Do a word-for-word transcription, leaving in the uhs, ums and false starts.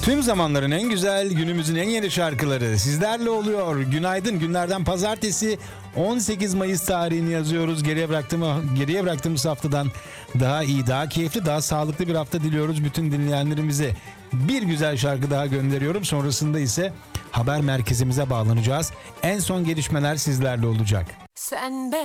Tüm zamanların en güzel, günümüzün en yeni şarkıları sizlerle oluyor. Günaydın, günlerden pazartesi on sekiz Mayıs tarihini yazıyoruz. Geriye bıraktığımız, geriye bıraktığımız haftadan daha iyi, daha keyifli, daha sağlıklı bir hafta diliyoruz bütün dinleyenlerimize. Bir güzel şarkı daha gönderiyorum. Sonrasında ise haber merkezimize bağlanacağız. En son gelişmeler sizlerle olacak. Sen ben